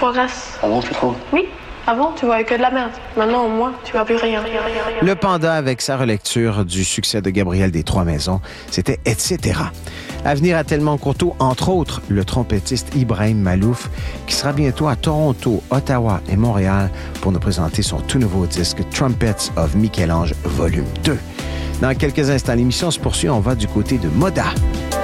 progresse. Ah bon, tu trouves? Oui. Avant, tu voyais que de la merde. Maintenant, au moins, tu vois plus rien. Le Panda, avec sa relecture du succès de Gabriel des Trois-Maisons, c'était « Etc ». À venir à Tellement Courteau, entre autres, le trompettiste Ibrahim Malouf, qui sera bientôt à Toronto, Ottawa et Montréal pour nous présenter son tout nouveau disque « Trumpets of Michel-Ange, volume 2 ». Dans quelques instants, l'émission se poursuit. On va du côté de Moda.